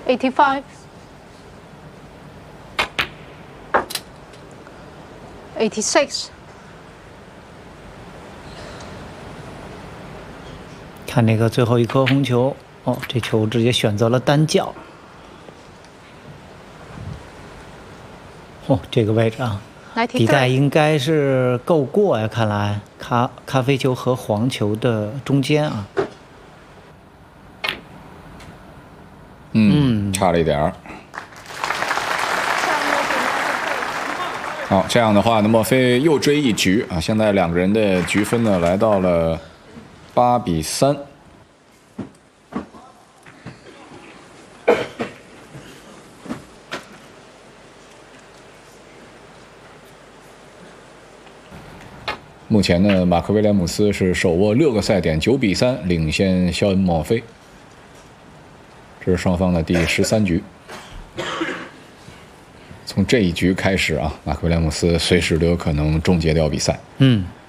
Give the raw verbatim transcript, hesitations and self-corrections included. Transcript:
eighty-five, eighty-six。 看那个最后一颗红球，哦，这球直接选择了单叫。哦，这个位置啊，底带应该是够过呀，看来咖咖啡球和黄球的中间啊。 嗯，差了一点儿。好，这样的话呢，墨菲又追一局啊！现在两个人的局分呢，来到了八比三。目前呢，马克威廉姆斯是手握六个赛点，九比三领先肖恩·墨菲。这是双方的第十三局。从这一局开始啊，马克威廉姆斯随时都有可能终结掉比赛。 嗯。